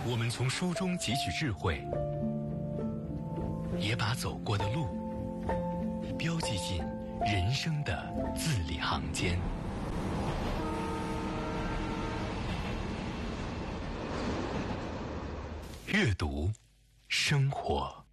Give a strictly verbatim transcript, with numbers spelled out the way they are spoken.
我们从书中汲取智慧，也把走过的路标记进人生的字里行间。阅读，生活。